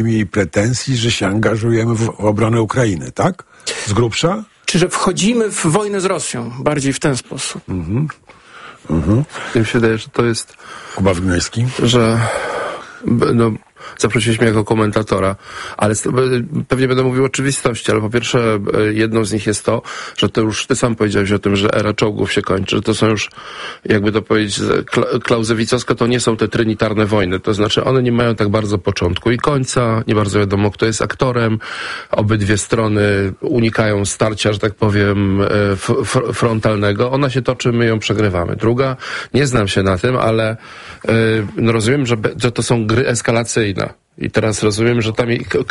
mieli pretensji, że się angażujemy w obronę Ukrainy, tak? Z grubsza? Czy że wchodzimy w wojnę z Rosją? Bardziej w ten sposób. Mi się wydaje, że to jest... Kuba Wygnański? Że... Zaprosiliśmy jako komentatora, ale pewnie będę mówił oczywistości, ale po pierwsze jedną z nich jest to, że to już ty sam powiedziałeś o tym, że era czołgów się kończy, że to są już, jakby to powiedzieć klauzewicowsko, to nie są te trinitarne wojny, to znaczy one nie mają tak bardzo początku i końca, nie bardzo wiadomo kto jest aktorem, obydwie strony unikają starcia, że tak powiem, frontalnego, ona się toczy, my ją przegrywamy. Druga, nie znam się na tym, ale rozumiem, że to są gry eskalacyjne. I teraz rozumiem, że tam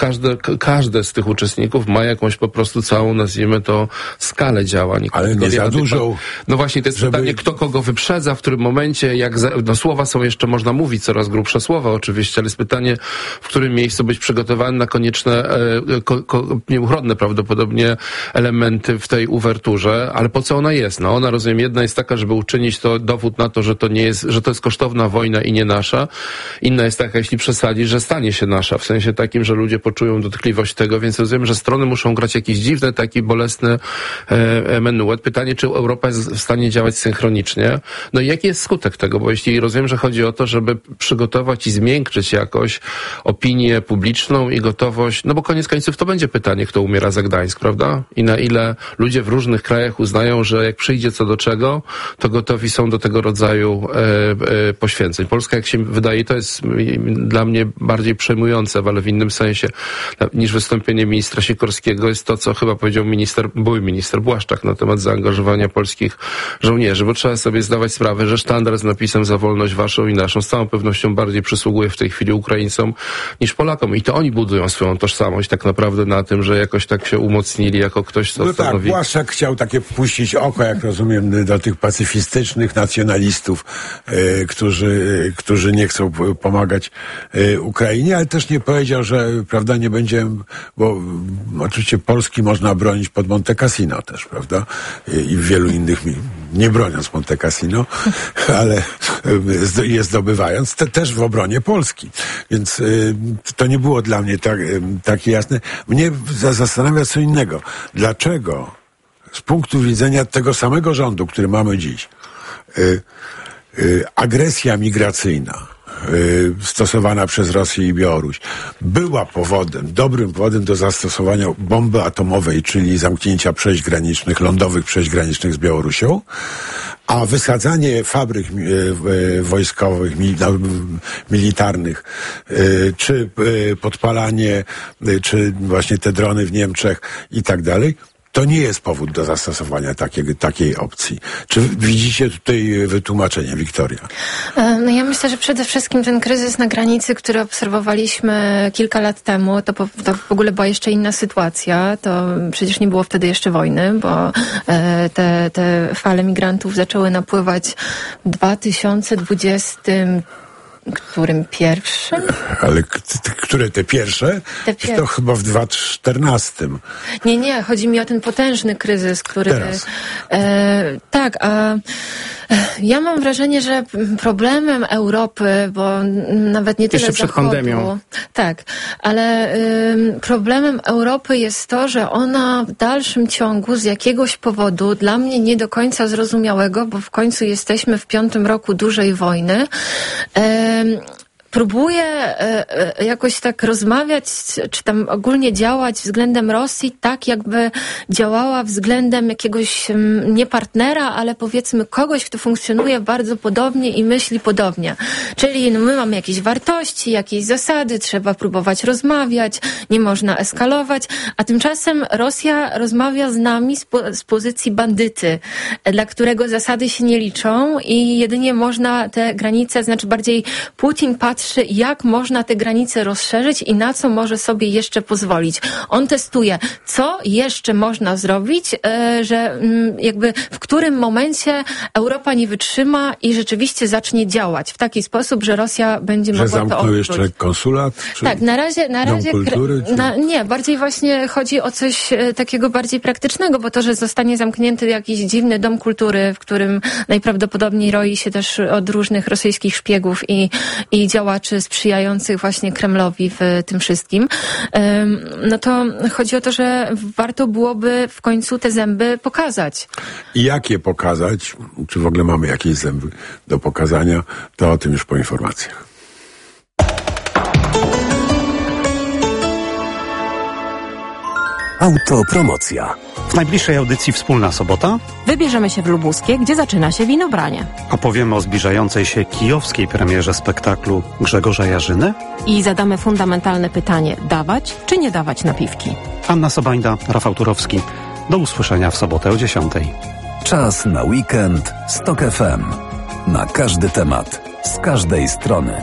każdy z tych uczestników ma jakąś po prostu całą, nazwijmy to, skalę działań. Ale nie za dużo. No właśnie, to jest pytanie, kto kogo wyprzedza, w którym momencie, słowa są jeszcze, można mówić coraz grubsze słowa oczywiście, ale jest pytanie, w którym miejscu być przygotowany na konieczne, nieuchronne prawdopodobnie elementy w tej uwerturze, ale po co ona jest? No ona, rozumiem, jedna jest taka, żeby uczynić to dowód na to, że to nie jest, że to jest kosztowna wojna i nie nasza. Inna jest taka, jeśli przesadzi, że stanie się nasza, w sensie takim, że ludzie poczują dotkliwość tego, więc rozumiem, że strony muszą grać jakiś dziwny, taki bolesny menuet. Pytanie, czy Europa jest w stanie działać synchronicznie? No i jaki jest skutek tego? Bo jeśli rozumiem, że chodzi o to, żeby przygotować i zmiękczyć jakoś opinię publiczną i gotowość, no bo koniec końców to będzie pytanie, kto umiera za Gdańsk, prawda? I na ile ludzie w różnych krajach uznają, że jak przyjdzie co do czego, to gotowi są do tego rodzaju poświęceń. Polska, jak się wydaje, to jest dla mnie bardziej przejmujące, ale w innym sensie niż wystąpienie ministra Sikorskiego jest to, co chyba powiedział były minister Błaszczak na temat zaangażowania polskich żołnierzy, bo trzeba sobie zdawać sprawę, że sztandar z napisem za wolność waszą i naszą z całą pewnością bardziej przysługuje w tej chwili Ukraińcom niż Polakom. I to oni budują swoją tożsamość tak naprawdę na tym, że jakoś tak się umocnili jako ktoś, co stanowi... Tak, Błaszczak chciał takie puścić oko, jak rozumiem, do tych pacyfistycznych nacjonalistów, którzy nie chcą pomagać Ukrainie, ale też nie powiedział, że prawda, nie będzie, bo oczywiście Polski można bronić pod Monte Cassino też, prawda? I w wielu innych, nie broniąc Monte Cassino, ale je zdobywając, też w obronie Polski. Więc to nie było dla mnie takie jasne. Mnie zastanawia co innego. Dlaczego z punktu widzenia tego samego rządu, który mamy dziś, agresja migracyjna stosowana przez Rosję i Białoruś była dobrym powodem do zastosowania bomby atomowej, czyli zamknięcia przejść granicznych, lądowych przejść granicznych z Białorusią, a wysadzanie fabryk wojskowych, militarnych, czy podpalanie, czy właśnie te drony w Niemczech i tak dalej, to nie jest powód do zastosowania takiej opcji. Czy widzicie tutaj wytłumaczenie, Wiktoria? No ja myślę, że przede wszystkim ten kryzys na granicy, który obserwowaliśmy kilka lat temu, to w ogóle była jeszcze inna sytuacja. To przecież nie było wtedy jeszcze wojny, bo te fale migrantów zaczęły napływać w 2020 którym pierwszym? Ale które te pierwsze? To chyba w 2014. Nie, chodzi mi o ten potężny kryzys, który... Teraz. Tak, a ja mam wrażenie, że problemem Europy, bo nawet nie tyle jeszcze przed Zachodu, pandemią. Tak, ale problemem Europy jest to, że ona w dalszym ciągu z jakiegoś powodu, dla mnie nie do końca zrozumiałego, bo w końcu jesteśmy w 5. roku dużej wojny, próbuje jakoś tak rozmawiać, czy tam ogólnie działać względem Rosji tak, jakby działała względem jakiegoś nie partnera, ale powiedzmy kogoś, kto funkcjonuje bardzo podobnie i myśli podobnie. Czyli my mamy jakieś wartości, jakieś zasady, trzeba próbować rozmawiać, nie można eskalować, a tymczasem Rosja rozmawia z nami z pozycji bandyty, dla którego zasady się nie liczą i jedynie można te granice, znaczy bardziej Putin patrzy, jak można te granice rozszerzyć i na co może sobie jeszcze pozwolić. On testuje, co jeszcze można zrobić, że jakby w którym momencie Europa nie wytrzyma i rzeczywiście zacznie działać w taki sposób, że Rosja będzie mogła to odwrócić. Że zamknął jeszcze konsulat? Tak, na razie kultury, nie, bardziej właśnie chodzi o coś takiego bardziej praktycznego, bo to, że zostanie zamknięty jakiś dziwny dom kultury, w którym najprawdopodobniej roi się też od różnych rosyjskich szpiegów i działa działaczy sprzyjających właśnie Kremlowi w tym wszystkim, no to chodzi o to, że warto byłoby w końcu te zęby pokazać. I jak je pokazać, czy w ogóle mamy jakieś zęby do pokazania, to o tym już po informacjach. Autopromocja. W najbliższej audycji Wspólna Sobota wybierzemy się w Lubuskie, gdzie zaczyna się winobranie. opowiemy o zbliżającej się kijowskiej premierze spektaklu Grzegorza Jarzyny. I zadamy fundamentalne pytanie: dawać czy nie dawać napiwki? Anna Sobańda, Rafał Turowski. Do usłyszenia w sobotę o 10:00. Czas na weekend z TOK FM. Na każdy temat, z każdej strony.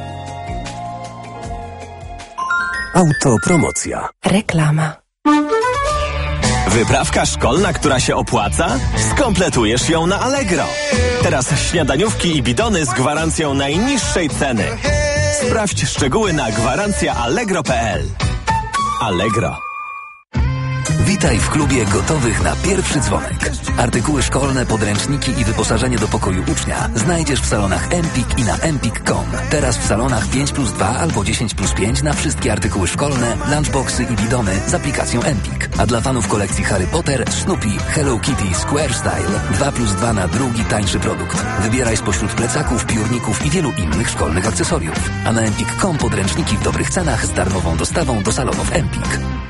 Autopromocja. Reklama. Wyprawka szkolna, która się opłaca? Skompletujesz ją na Allegro. Teraz śniadaniówki i bidony z gwarancją najniższej ceny. Sprawdź szczegóły na gwarancjaallegro.pl. Allegro. Witaj w klubie gotowych na pierwszy dzwonek. Artykuły szkolne, podręczniki i wyposażenie do pokoju ucznia znajdziesz w salonach Empik i na empik.com. Teraz w salonach 5+2 albo 10+5 na wszystkie artykuły szkolne, lunchboxy i bidony z aplikacją Empik. A dla fanów kolekcji Harry Potter, Snoopy, Hello Kitty, Square Style 2+2 na drugi, tańszy produkt. Wybieraj spośród plecaków, piórników i wielu innych szkolnych akcesoriów. A na empik.com podręczniki w dobrych cenach z darmową dostawą do salonów Empik.